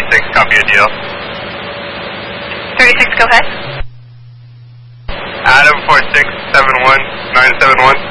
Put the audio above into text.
36, copy a deal. 36, go ahead. Adam 4671971.